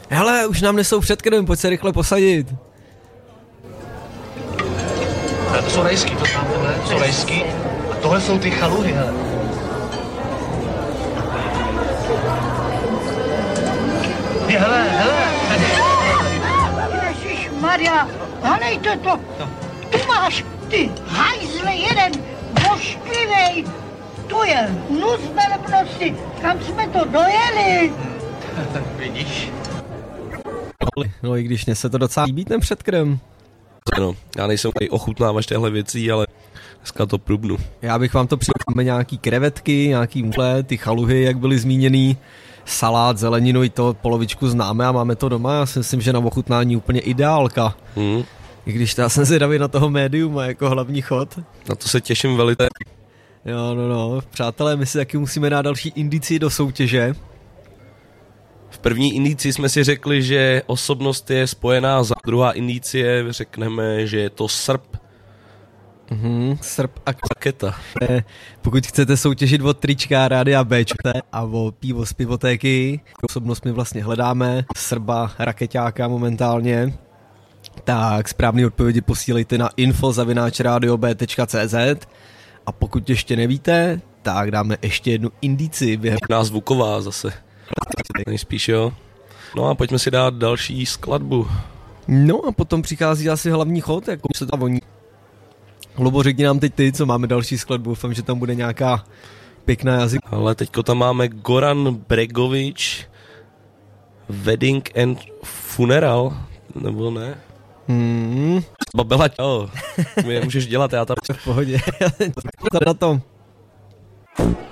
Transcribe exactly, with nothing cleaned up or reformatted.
Hele, už nám nesou předkrm, pojď se rychle posadit. Ale to jsou rajský, to tam tohle, to jsou rajský. A tohle jsou ty chaluhy, hele. Je, hele, hele, tady. Ježišmarja, halejte to. No. Tu máš, ty hajzle jeden, bošklivej. To je nus velebnosti, kam jsme to dojeli. Vidíš? No i když mě se to docela líbí ten předkrm. No, já nejsem tady ochutnávač téhle věcí, ale dneska to průbnu. Já bych vám to přidal nějaký krevetky, nějaký mufle, ty chaluhy, jak byly zmíněný, salát, zeleninu, i to polovičku známe a máme to doma. Já si myslím, že na ochutnání úplně ideálka. Hmm. I když já jsem zvědavý na toho médiuma jako hlavní chod. Na to se těším velice. Jo, no, no. Přátelé, my si taky musíme dát další indici do soutěže. V první indici jsme si řekli, že osobnost je spojená za druhá indicie, řekneme, že je to srp. Mhm, srp a Raketa. Pokud chcete soutěžit od trička Rádia B a o pivo z pivotéky, osobnost my vlastně hledáme, srba, rakeťáka momentálně, tak správný odpovědi posílejte na info zavináč radio b tečka cé zet a pokud ještě nevíte, tak dáme ještě jednu indici během Nás zvuková zase. Nejspíš jo. No a pojďme si dát další skladbu. No a potom přichází asi hlavní chod, jako se to voní. Lubo, řekni nám teď ty, co máme další skladbu, doufám, že tam bude nějaká pěkná jazyk. Ale teďko tam máme Goran Bregovič, Wedding and Funeral, nebo ne? Hmm. Babela, čau. Mě můžeš dělat, já tam... V pohodě. Na tom.